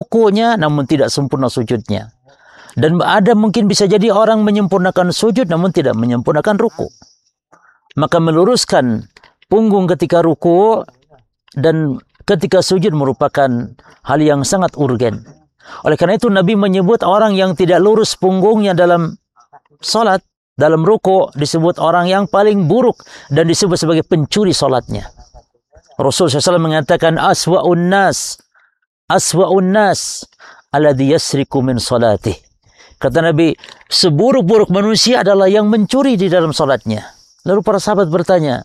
rukunya namun tidak sempurna sujudnya. Dan ada mungkin bisa jadi orang menyempurnakan sujud namun tidak menyempurnakan ruku. Maka meluruskan punggung ketika ruku dan ketika sujud merupakan hal yang sangat urgen. Oleh karena itu Nabi menyebut orang yang tidak lurus punggungnya dalam salat, dalam ruku, disebut orang yang paling buruk dan disebut sebagai pencuri salatnya. Rasul SAW mengatakan aswa'un nas alladhi yasriku min salatih. Kata Nabi, seburuk-buruk manusia adalah yang mencuri di dalam salatnya. Lalu para sahabat bertanya,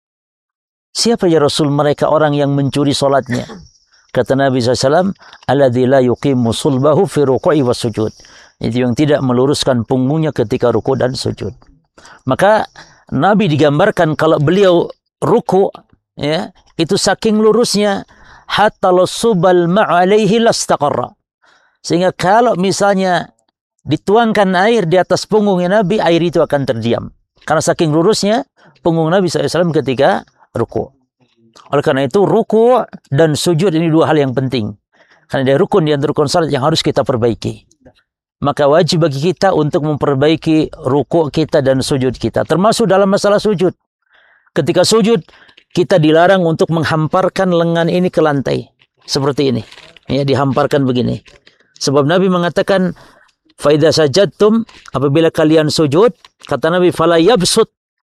siapa ya Rasul mereka orang yang mencuri salatnya? Kata Nabi SAW, alladzi la yuqimu sulbahu fi ruku'i was sujud. Itu yang tidak meluruskan punggungnya ketika ruku dan sujud. Maka Nabi digambarkan kalau beliau ruku, ya, itu saking lurusnya hatta lasubal ma'alaihi lastaqarra. Sehingga kalau misalnya dituangkan air di atas punggungnya Nabi, air itu akan terdiam. Karena saking lurusnya punggung Nabi SAW ketika ruku. Oleh karena itu ruku dan sujud ini dua hal yang penting. Karena ada rukun di antara rukun salat yang harus kita perbaiki. Maka wajib bagi kita untuk memperbaiki ruku kita dan sujud kita. Termasuk dalam masalah sujud. Ketika sujud, kita dilarang untuk menghamparkan lengan ini ke lantai. Seperti ini. Ya, dihamparkan begini. Sebab Nabi mengatakan, Faidah sajadtum, apabila kalian sujud, kata Nabi, fala yabsut,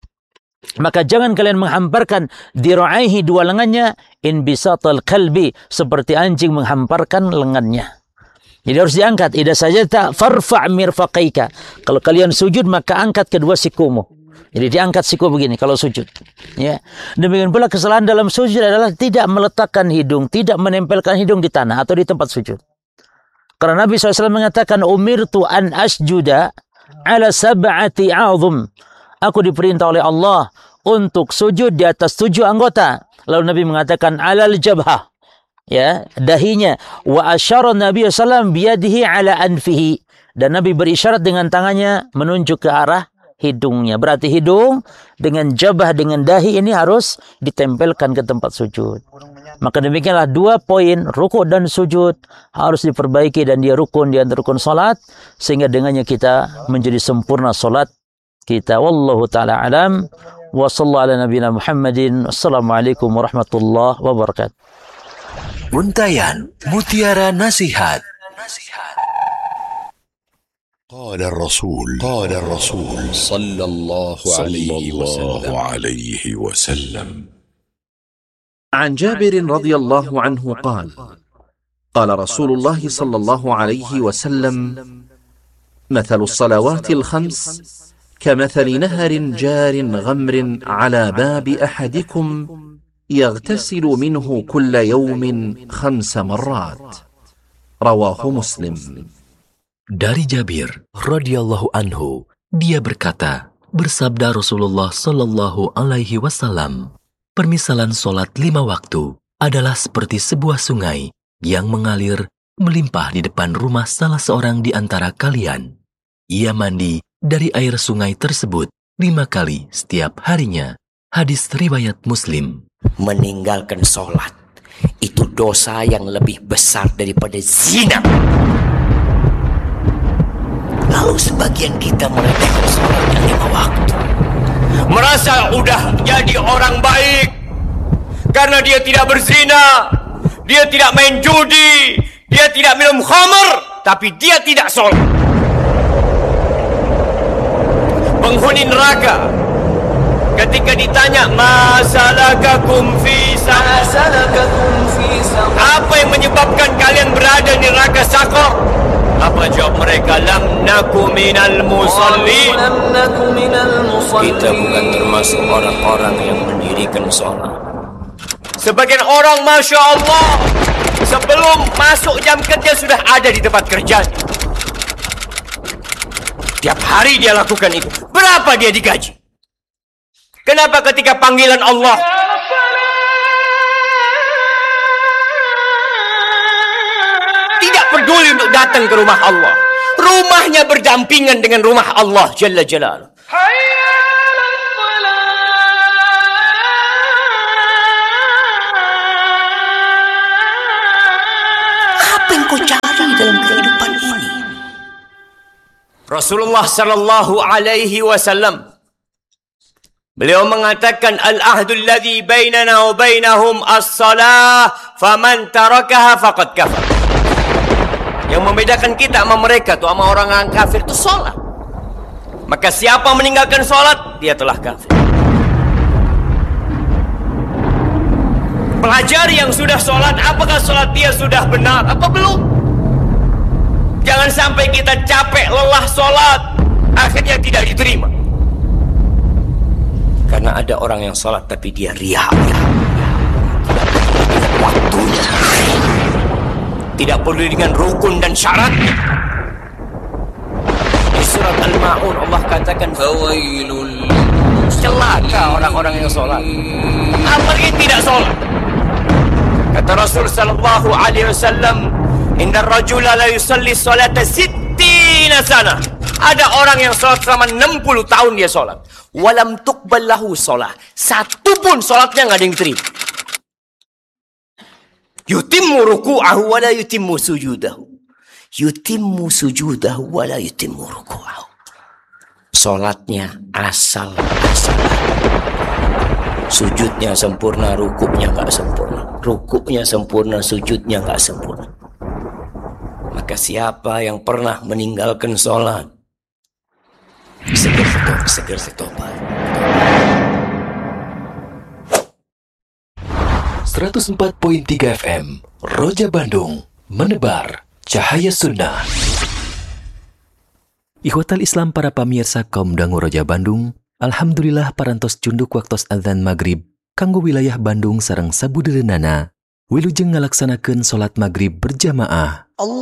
maka jangan kalian menghamparkan dira'aihi dua lengannya, in bisatal kalbi, seperti anjing menghamparkan lengannya. Jadi harus diangkat. Idza sajadta farfa' mirfaqaika. Kalau kalian sujud maka angkat kedua sikumu. Jadi diangkat siku begini kalau sujud. Ya. Demikian pula kesalahan dalam sujud adalah tidak meletakkan hidung, tidak menempelkan hidung di tanah atau di tempat sujud. Karena Nabi SAW mengatakan, umirtu an asjuda ala sab'ati a'zum. Aku diperintah oleh Allah untuk sujud di atas 7 anggota. Lalu Nabi mengatakan, alal jabhah. Ya, dahinya. Wa asyara Nabi SAW biyadihi ala anfihi. Dan Nabi berisyarat dengan tangannya menunjuk ke arah hidungnya. Berarti hidung dengan jabah, dengan dahi ini harus ditempelkan ke tempat sujud. Maka demikianlah 2 poin, ruku dan sujud harus diperbaiki dan dia rukun di antara rukun salat, sehingga dengannya kita menjadi sempurna salat kita. Wallahu ta'ala alam. Wa sallallahu ala nabiyina Muhammadin. Assalamualaikum warahmatullahi wabarakatuh. Untayan Mutiara Nasihat. قال الرسول صلى الله عليه وسلم عن جابر رضي الله عنه قال قال رسول الله صلى الله عليه وسلم مثل الصلوات الخمس كمثل نهر جار غمر على باب أحدكم يغتسل منه كل يوم 5 مرات رواه مسلم. Dari Jabir radhiyallahu anhu, dia berkata, bersabda Rasulullah sallallahu alaihi wasallam, permisalan solat 5 waktu adalah seperti sebuah sungai yang mengalir melimpah di depan rumah salah seorang di antara kalian. Ia mandi dari air sungai tersebut 5 kali setiap harinya. Hadis riwayat Muslim. Meninggalkan solat itu dosa yang lebih besar daripada zina. Lalu sebagian kita meremehkan sholatnya 5 waktu, merasa udah jadi orang baik karena dia tidak berzina, dia tidak main judi, dia tidak minum khamr, tapi dia tidak sholat. Penghuni neraka ketika ditanya masalakakum fi saqar, apa yang menyebabkan kalian berada di neraka Saqar? Apa jawab mereka? Lam naku minal musallin. Kita bukan termasuk orang-orang yang mendirikan sholat. Sebagian orang, Masya Allah, sebelum masuk jam kerja sudah ada di tempat kerja. Tiap hari dia lakukan itu. Berapa dia digaji? Kenapa ketika panggilan Allah tidak peduli untuk datang ke rumah Allah? Rumahnya berdampingan dengan rumah Allah Jalla Jalaluh. Apa yang kau cari? Rasulullah sallallahu alaihi wasallam beliau mengatakan al-ahdu alladhi bainana wa bainahum as-salah faman tarakaha faqad kafar. Yang membedakan kita sama mereka tuh sama orang kafir itu salat. Maka siapa meninggalkan salat dia telah kafir. Pelajari yang sudah salat, apakah salat dia sudah benar apa belum? Jangan sampai kita capek lelah salat akhirnya tidak diterima. Karena ada orang yang salat tapi dia riya. Waktunya tidak perlu dengan rukun dan syarat. Di surat Al-Ma'un Allah katakan fawailul, celaka orang-orang yang salat apalagi tidak salat. Kata Rasul sallallahu alaihi wasallam, inna rajula la yusalli salata 60 sana. Ada orang yang salat selama 60 tahun dia salat. Walam tuqbal lahu salat. Satu pun salatnya enggak ada yang terima. Yutimmu ruku'ahu wa la yutimmu sujudahu. Yutimmu sujudahu wa la yutimmu ruku'ahu. Salatnya asal-asalan. Sujudnya sempurna, rukuknya enggak sempurna. Rukuknya sempurna, sujudnya enggak sempurna. Maka siapa yang pernah meninggalkan sholat, segera tobat. 104.3 FM Roja Bandung, menebar cahaya sunnah. Ikhwatal Islam para pamirsa kaum dangu Roja Bandung, alhamdulillah parantos cunduk waktos adzan maghrib kanggo wilayah Bandung sareng sabudereunana wilujeng ngalaksanakeun salat maghrib berjamaah.